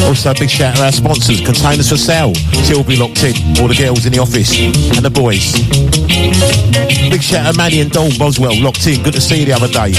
Also, big shout out to our sponsors, Containers for Sale. She'll be locked in. All the girls in the office and the boys. Big shout out to Maddie and Dawn Boswell, locked in. Good to see you the other day.